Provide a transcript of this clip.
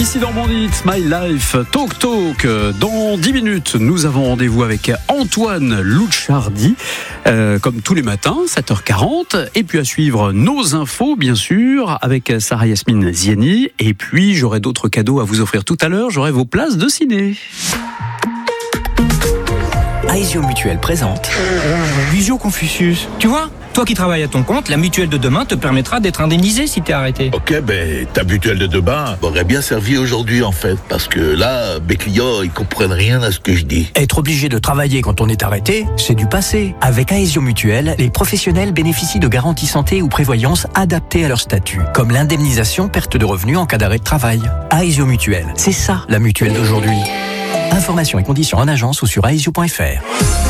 Ici Normandie, It's My Life, Talk Talk. Dans 10 minutes, nous avons rendez-vous avec Antoine Louchardy, comme tous les matins, 7h40. Et puis à suivre nos infos, bien sûr, avec Sarah Yasmine Ziani. Et puis, j'aurai d'autres cadeaux à vous offrir tout à l'heure. J'aurai vos places de ciné. Aesio Mutuelle présente Visio Confucius. Tu vois, toi qui travailles à ton compte, la mutuelle de demain te permettra d'être indemnisé si t'es arrêté. Ok, ta mutuelle de demain m'aurait bien servi aujourd'hui en fait, parce que là, mes clients, ils comprennent rien à ce que je dis. Être obligé de travailler quand on est arrêté, c'est du passé. Avec Aesio Mutuelle, les professionnels bénéficient de garanties santé ou prévoyance adaptées à leur statut, comme l'indemnisation perte de revenus en cas d'arrêt de travail. Aesio Mutuelle, c'est ça la mutuelle d'aujourd'hui. Informations et conditions en agence ou sur aesio.fr.